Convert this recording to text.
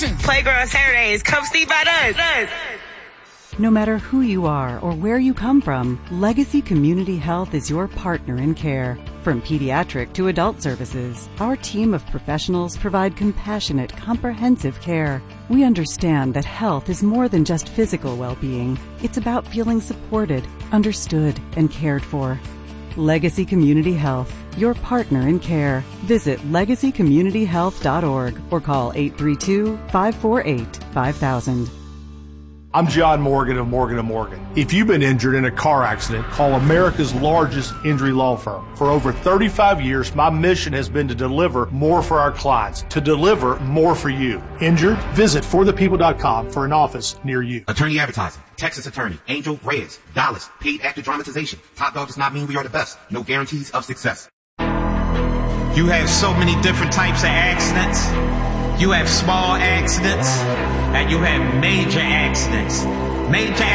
Playground Saturdays. Come see about us. No matter who you are or where you come from, Legacy Community Health is your partner in care. From pediatric to adult services, our team of professionals provide compassionate, comprehensive care. We understand that health is more than just physical well-being. It's about feeling supported, understood, and cared for. Legacy Community Health, your partner in care. Visit legacycommunityhealth.org or call 832-548-5000. I'm John Morgan of Morgan & Morgan. If you've been injured in a car accident, call America's largest injury law firm. For over 35 years, my mission has been to deliver more for our clients, to deliver more for you. Injured? Visit forthepeople.com for an office near you. Attorney Advertising, Texas Attorney, Angel Reyes, Dallas, Paid Actor Dramatization. Top Dog does not mean we are the best. No guarantees of success. You have so many different types of accidents. You have small accidents and you have major accidents. Major